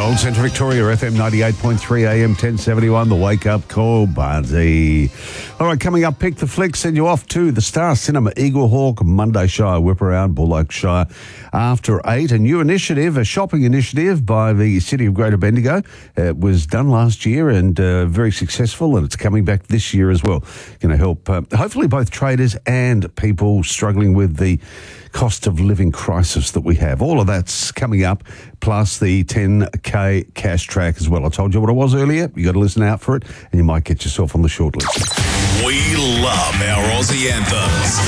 Old Central Victoria, FM 98.3 AM 1071, the Wake Up Call, Bardsey. All right, coming up, Pick the Flick, send you off to the Star Cinema, Eagle Hawk, Monday Shire, Whip Around, Bull Oak Shire, after 8. A new initiative, a shopping initiative by the City of Greater Bendigo. It was done last year and very successful, and it's coming back this year as well. Going to help, hopefully, both traders and people struggling with the cost of living crisis that we have. All of that's coming up, plus the 10K cash track as well. I told you what it was earlier. You got to listen out for it, and you might get yourself on the short list. We love our Aussie anthems.